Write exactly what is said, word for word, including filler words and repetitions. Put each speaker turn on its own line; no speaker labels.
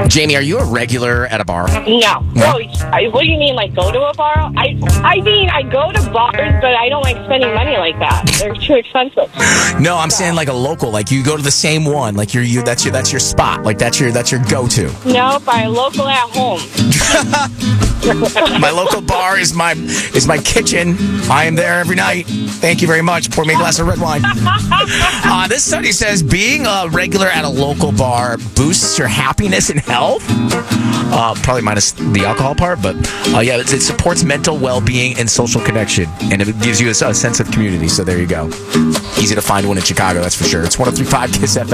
Jamie, are you a regular at a bar?
No. No. I, what do you mean, like go to a bar? I I mean, I go to bars, but I don't like spending money like that. They're too expensive.
No, I'm saying like a local. Like you go to the same one. Like you're you. That's your that's your spot. Like that's your that's your go-to.
No, by local at home.
My local bar is my is my kitchen. I am there every night. Thank you very much. Pour me a glass of red wine. Uh, this study says being a regular at a local bar boosts your happiness and health. Uh, probably minus the alcohol part, but uh, yeah, it, it supports mental well-being and social connection, and it gives you a, a sense of community. So there you go. Easy to find one in Chicago, that's for sure. It's one oh three point five Kiss F M.